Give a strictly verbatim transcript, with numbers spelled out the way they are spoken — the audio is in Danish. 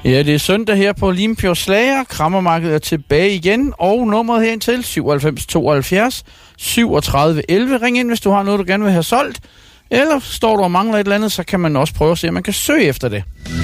Ja, det er søndag her på Limfjords Slager. Krammermarkedet er tilbage igen, og nummeret herind til syvoghalvfems tooghalvfjerds syvogtredive elleve. Ring ind, hvis du har noget, du gerne vil have solgt. Eller står du og mangler et eller andet, så kan man også prøve at se, om man kan søge efter det.